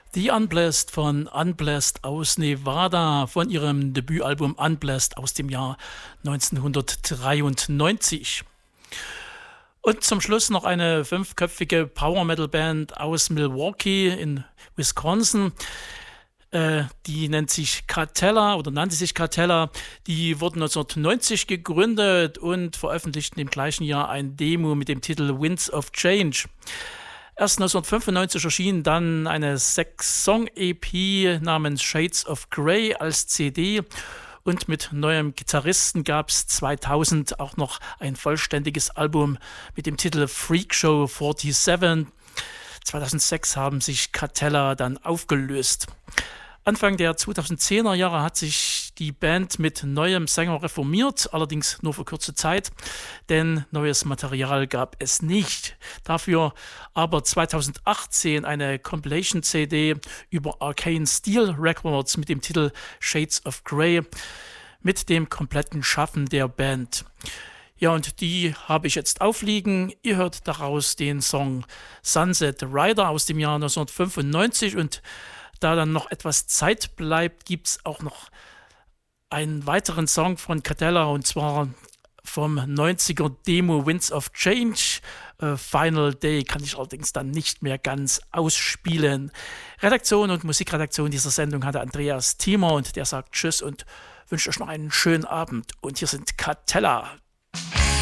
The Unblessed von Unblessed aus Nevada von ihrem Debütalbum Unblessed aus dem Jahr 1993. Und zum Schluss noch eine fünfköpfige Power-Metal-Band aus Milwaukee in Wisconsin. Die nennt sich Cartella oder nannte sich Cartella. Die wurden 1990 gegründet und veröffentlichten im gleichen Jahr ein Demo mit dem Titel Winds of Change. Erst 1995 erschien dann eine 6-Song-EP namens Shades of Grey als CD und mit neuem Gitarristen gab es 2000 auch noch ein vollständiges Album mit dem Titel Freak Show 47. 2006 haben sich Cartella dann aufgelöst. Anfang der 2010er Jahre hat sich die Band mit neuem Sänger reformiert, allerdings nur für kurze Zeit, denn neues Material gab es nicht. Dafür aber 2018 eine Compilation-CD über Arcane Steel Records mit dem Titel Shades of Grey mit dem kompletten Schaffen der Band. Ja, und die habe ich jetzt aufliegen. Ihr hört daraus den Song Sunset Rider aus dem Jahr 1995 und da dann noch etwas Zeit bleibt, gibt es auch noch einen weiteren Song von Cartella und zwar vom 90er Demo Winds of Change. Final Day kann ich allerdings dann nicht mehr ganz ausspielen. Redaktion und Musikredaktion dieser Sendung hatte Andreas Thiemer und der sagt Tschüss und wünscht euch noch einen schönen Abend. Und hier sind Cartella.